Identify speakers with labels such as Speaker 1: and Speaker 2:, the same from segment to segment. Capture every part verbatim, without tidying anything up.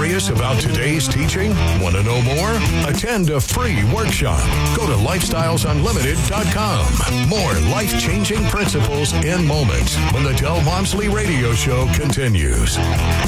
Speaker 1: Curious about today's teaching? Want to know more? Attend a free workshop. Go to lifestyles unlimited dot com. More life-changing principles in moments when the Del Walmsley Radio Show continues.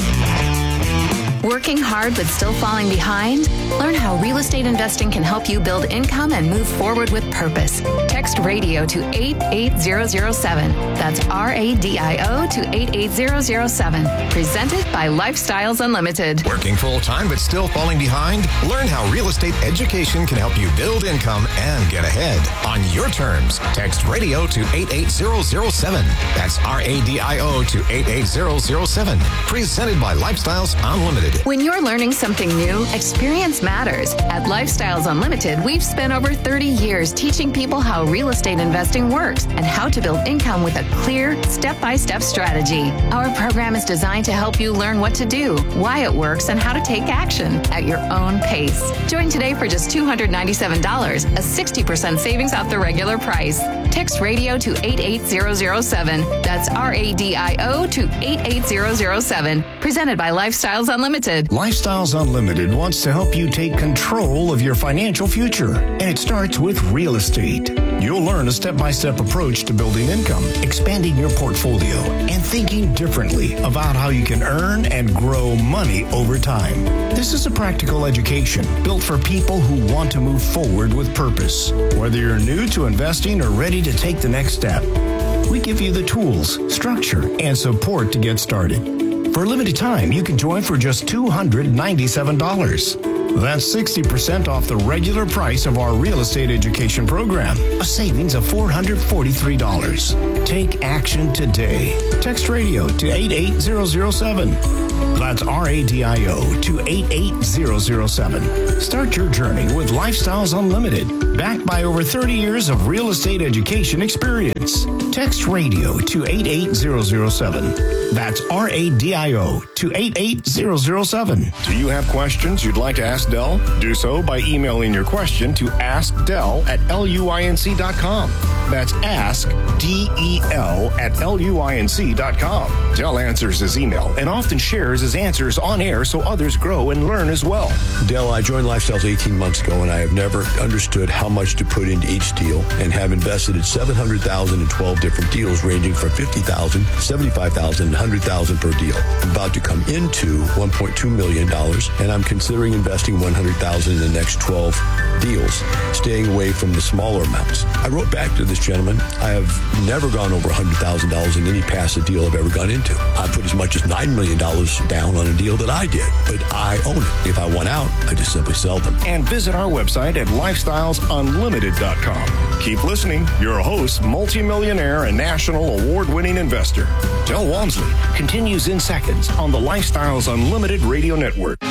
Speaker 2: Working hard but still falling behind? Learn how real estate investing can help you build income and move forward with purpose. Text radio to eight eight zero zero seven. That's R A D I O to eight eight zero zero seven. Presented by Lifestyles Unlimited.
Speaker 3: Working full-time but still falling behind? Learn how real estate education can help you build income and get ahead. On your terms, text radio to eight eight zero zero seven. That's R A D I O to eight eight zero zero seven. Presented by Lifestyles Unlimited.
Speaker 2: When you're learning something new, experience matters. At Lifestyles Unlimited, we've spent over thirty years teaching people how real estate investing works and how to build income with a clear, step-by-step strategy. Our program is designed to help you learn what to do, why it works, and how to take action at your own pace. Join today for just two hundred ninety-seven dollars, a sixty percent savings off the regular price. Text radio to eight eight zero zero seven. That's R A D I O to eight eight zero zero seven. Presented by Lifestyles Unlimited.
Speaker 4: Lifestyles Unlimited wants to help you take control of your financial future, and it starts with real estate. You'll learn a step-by-step approach to building income, expanding your portfolio, and thinking differently about how you can earn and grow money over time. This is a practical education built for people who want to move forward with purpose. Whether you're new to investing or ready to take the next step, we give you the tools, structure, and support to get started. For a limited time, you can join for just two hundred ninety-seven dollars. That's sixty percent off the regular price of our real estate education program, a savings of four hundred forty-three dollars. Take action today. Text radio to eight eight zero zero seven. That's R A D I O to eight eight zero zero seven. Start your journey with Lifestyles Unlimited, backed by over thirty years of real estate education experience. Text radio to eight eight zero zero seven. That's R A D I O to eight eight zero zero seven. Do you have questions you'd like to ask Del? Do so by emailing your question to ask del at luinc dot com. That's ask, D E L, at luinc dot com. Del answers his email and often shares his answers on air so others grow and learn as well.
Speaker 5: Del, I joined Lifestyles eighteen months ago, and I have never understood how much to put into each deal, and have invested in seven hundred thousand dollars in twelve different deals ranging from fifty thousand dollars, seventy-five thousand dollars, and one hundred thousand dollars per deal. I'm about to come into one point two million dollars, and I'm considering investing one hundred thousand dollars in the next twelve deals, staying away from the smaller amounts. I wrote back to this gentleman, I have never gone over one hundred thousand dollars in any passive deal I've ever gone into. I put as much as nine million dollars down on a deal that I did, but I own it. If I want out, I just simply sell them.
Speaker 4: And visit our website at lifestyles unlimited dot com. Keep listening. Your host, multimillionaire and national award-winning investor, Del Walmsley, continues in seconds on the Lifestyles Unlimited Radio Network.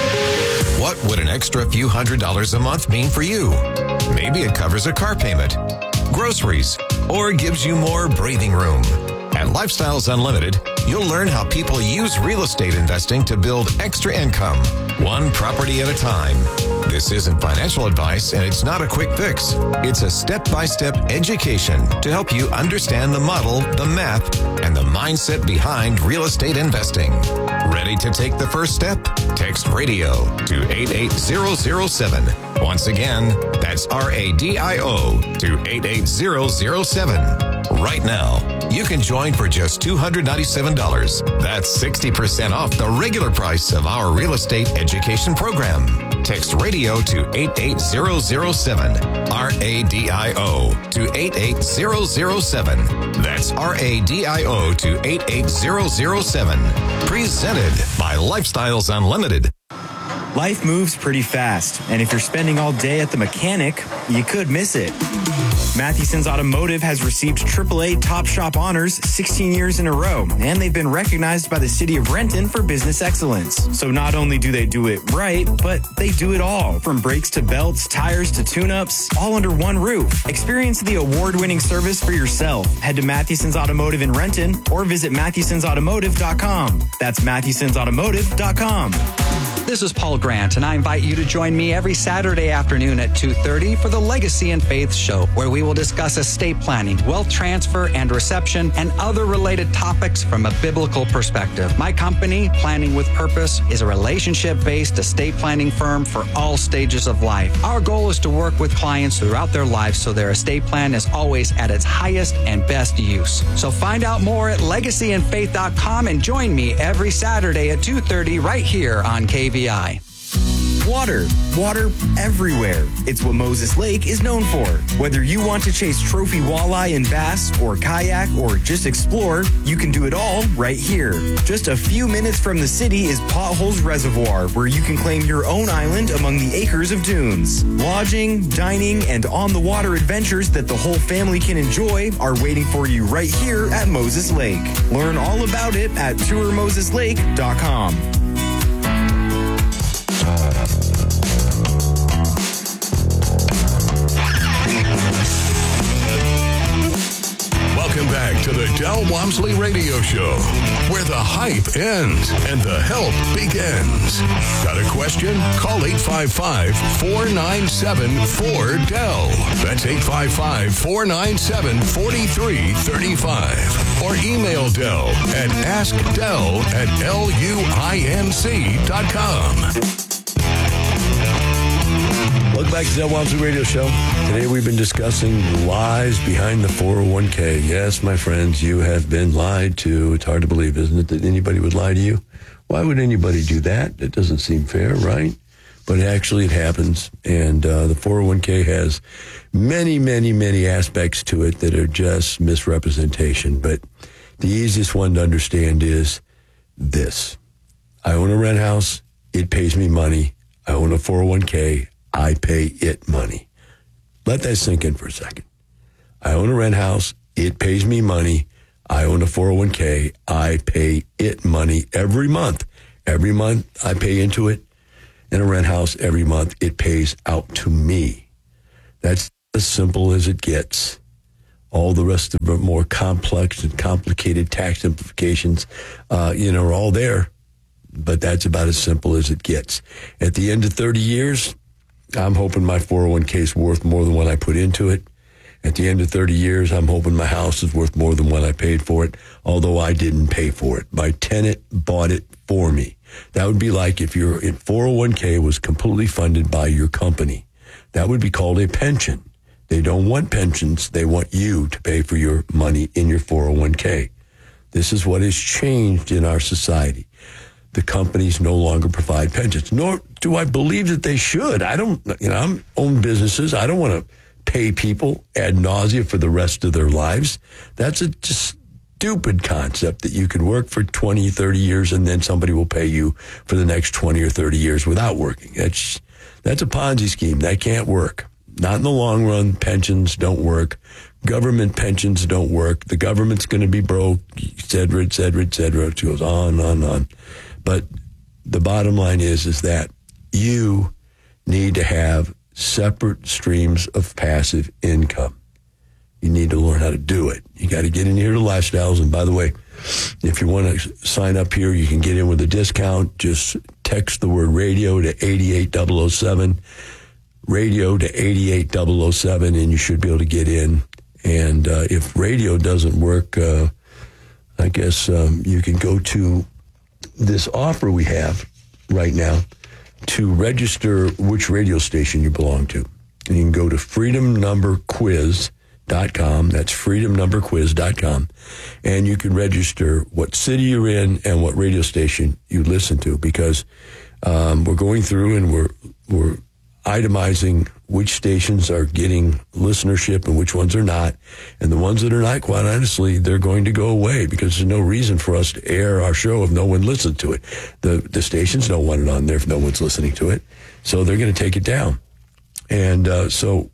Speaker 3: What would an extra few hundred dollars a month mean for you? Maybe it covers a car payment, groceries, or gives you more breathing room. At Lifestyles Unlimited, you'll learn how people use real estate investing to build extra income, one property at a time. This isn't financial advice, and it's not a quick fix. It's a step-by-step education to help you understand the model, the math, and the mindset behind real estate investing. Ready to take the first step? Text radio to eight eight zero zero seven. Once again, that's R A D I O to eight eight zero zero seven. Right now, you can join for just two hundred ninety-seven dollars. That's sixty percent off the regular price of our real estate education program. Text radio to eight eight zero zero seven. R A D I O to eight eight zero zero seven. That's R A D I O to eight eight zero zero seven. Presented by Lifestyles Unlimited.
Speaker 6: Life moves pretty fast, and if you're spending all day at the mechanic, you could miss it. Matheson's Automotive has received triple A Top Shop honors sixteen years in a row, and they've been recognized by the city of Renton for business excellence. So not only do they do it right, but they do it all, from brakes to belts, tires to tune-ups, all under one roof. Experience the award-winning service for yourself. Head to Matheson's Automotive in Renton or visit mathesons automotive dot com. That's mathesons automotive dot com.
Speaker 7: This is Paul Grant, and I invite you to join me every Saturday afternoon at two thirty for the Legacy and Faith Show, where we will discuss estate planning, wealth transfer and reception, and other related topics from a biblical perspective. My company, Planning with Purpose, is a relationship-based estate planning firm for all stages of life. Our goal is to work with clients throughout their lives so their estate plan is always at its highest and best use. So find out more at legacy and faith dot com and join me every Saturday at two thirty right here on K V I.
Speaker 6: Water. Water everywhere. It's what Moses Lake is known for. Whether you want to chase trophy walleye and bass, or kayak, or just explore, you can do it all right here. Just a few minutes from the city is Potholes Reservoir, where you can claim your own island among the acres of dunes. Lodging, dining, and on-the-water adventures that the whole family can enjoy are waiting for you right here at Moses Lake. Learn all about it at tour moses lake dot com.
Speaker 1: Welcome back to the Del Walmsley Radio Show, where the hype ends and the help begins. Got a question? Call eight five five, four nine seven, four D E L. That's eight five five, four nine seven, four three three five. Or email Del at ask del at L U I N C dot com.
Speaker 5: Welcome back to the Del Walmsley Radio Show. Today we've been discussing the lies behind the four oh one k. Yes, my friends, you have been lied to. It's hard to believe, isn't it, that anybody would lie to you? Why would anybody do that? It doesn't seem fair, right? But actually it happens, and uh, the four oh one k has many, many, many aspects to it that are just misrepresentation. But the easiest one to understand is this. I own a rent house. It pays me money. I own a four oh one k. I pay it money. Let that sink in for a second. I own a rent house. It pays me money. I own a four oh one k. I pay it money every month. Every month I pay into it. In a rent house, every month it pays out to me. That's as simple as it gets. All the rest of the more complex and complicated tax implications, uh, you know, are all there. But that's about as simple as it gets. At the end of thirty years, I'm hoping my four oh one k is worth more than what I put into it. At the end of thirty years, I'm hoping my house is worth more than what I paid for it, although I didn't pay for it. My tenant bought it for me. That would be like if your four oh one k was completely funded by your company. That would be called a pension. They don't want pensions. They want you to pay for your money in your four oh one k. This is what has changed in our society. The companies no longer provide pensions, nor do I believe that they should. I don't, you know, I'm own businesses. I don't want to pay people ad nauseum for the rest of their lives. That's a just stupid concept that you could work for twenty, thirty years and then somebody will pay you for the next twenty or thirty years without working. That's, that's a Ponzi scheme. That can't work. Not in the long run. Pensions don't work. Government pensions don't work. The government's going to be broke, et cetera, et cetera, et cetera. It goes on, on, on. But the bottom line is, is that you need to have separate streams of passive income. You need to learn how to do it. You got to get in here to Lifestyles. And by the way, if you want to sign up here, you can get in with a discount. Just text the word radio to eighty-eight double oh seven, radio to eighty-eight double oh seven, and you should be able to get in. And uh, if radio doesn't work, uh, I guess um, you can go to this offer we have right now to register which radio station you belong to. And you can go to freedom number quiz dot com. That's freedom number quiz dot com. And you can register what city you're in and what radio station you listen to, because um, we're going through and we're we're itemizing which stations are getting listenership and which ones are not. And the ones that are not, quite honestly, they're going to go away, because there's no reason for us to air our show if no one listened to it. The the stations don't want it on there if no one's listening to it. So they're going to take it down. And uh, so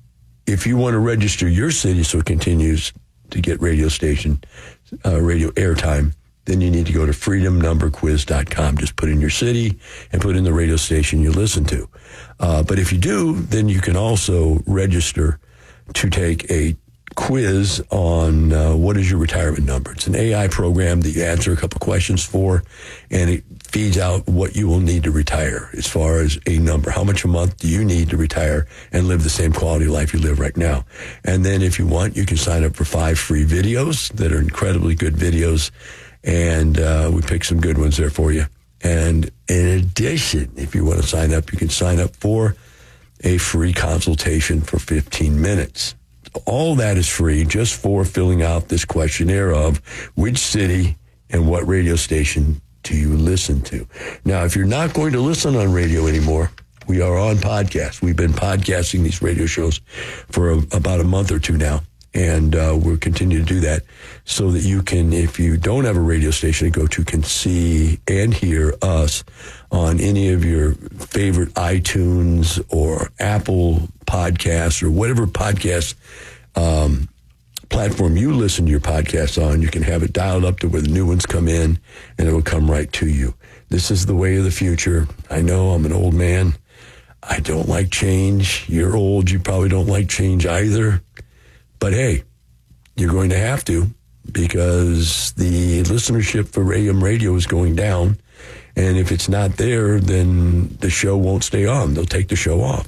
Speaker 5: if you want to register your city so it continues to get radio station, uh, radio airtime, then you need to go to freedom number quiz dot com. Just put in your city and put in the radio station you listen to. Uh, but if you do, then you can also register to take a quiz on uh, what is your retirement number. It's an A I program that you answer a couple questions for, and it feeds out what you will need to retire as far as a number. How much a month do you need to retire and live the same quality of life you live right now? And then if you want, you can sign up for five free videos that are incredibly good videos, and uh, we pick some good ones there for you. And in addition, if you want to sign up, you can sign up for a free consultation for fifteen minutes. All that is free just for filling out this questionnaire of which city and what radio station do you listen to. Now, if you're not going to listen on radio anymore, we are on podcast. We've been podcasting these radio shows for a, about a month or two now, and uh, we'll continue to do that so that you can, if you don't have a radio station to go to, can see and hear us on any of your favorite iTunes or Apple podcasts or whatever podcast um, platform you listen to your podcasts on. You can have it dialed up to where the new ones come in, and it will come right to you. This is the way of the future. I know I'm an old man. I don't like change. You're old. You probably don't like change either. But hey, you're going to have to, because the listenership for A M radio is going down. And if it's not there, then the show won't stay on. They'll take the show off.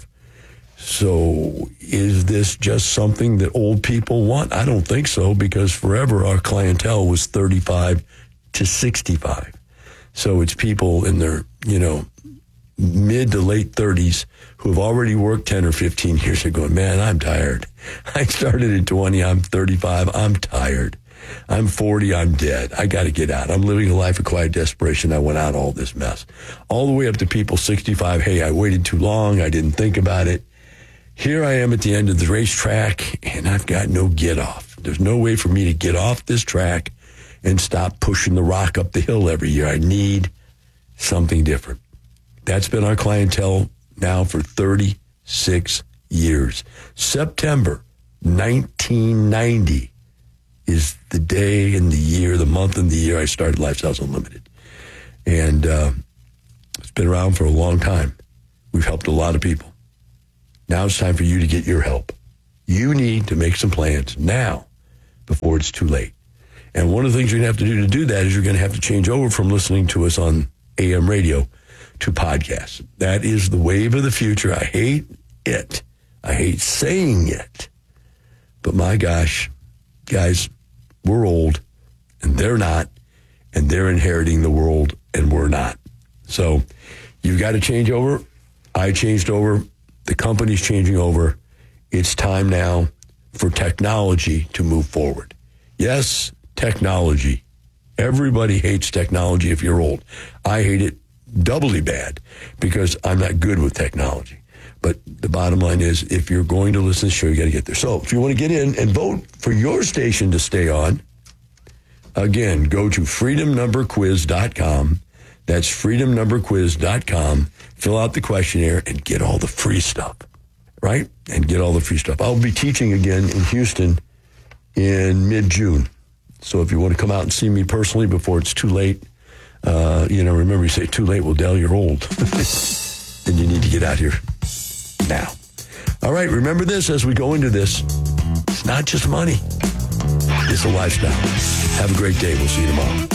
Speaker 5: So is this just something that old people want? I don't think so, because forever our clientele was thirty-five to sixty-five. So it's people in their, you know, mid to late thirties who have already worked ten or fifteen years are going, man, I'm tired. I started at twenty. I'm thirty-five. I'm tired. I'm forty. I'm dead. I got to get out. I'm living a life of quiet desperation. I went out all this mess. All the way up to people sixty-five. Hey, I waited too long. I didn't think about it. Here I am at the end of the racetrack, and I've got no get off. There's no way for me to get off this track and stop pushing the rock up the hill every year. I need something different. That's been our clientele now for thirty-six years. September nineteen ninety is the day and the year, the month and the year I started Lifestyles Unlimited. And uh, it's been around for a long time. We've helped a lot of people. Now it's time for you to get your help. You need to make some plans now before it's too late. And one of the things you're going to have to do to do that is you're going to have to change over from listening to us on A M radio to podcasts. That is the wave of the future. I hate it. I hate saying it. But my gosh, guys, we're old, and they're not, and they're inheriting the world, and we're not. So you've got to change over. I changed over. The company's changing over. It's time now for technology to move forward. Yes, technology. Everybody hates technology if you're old. I hate it doubly bad because I'm not good with technology. But the bottom line is, if you're going to listen to the show, you got to get there. So if you want to get in and vote for your station to stay on, again, go to freedom number quiz dot com. That's freedom number quiz dot com. Fill out the questionnaire and get all the free stuff, right? And get all the free stuff. I'll be teaching again in Houston in mid-June. So if you want to come out and see me personally before it's too late, uh, you know, remember you say too late, well, Dell, you're old. Then you need to get out here now. All right, remember this as we go into this. It's not just money. It's a lifestyle. Have a great day. We'll see you tomorrow.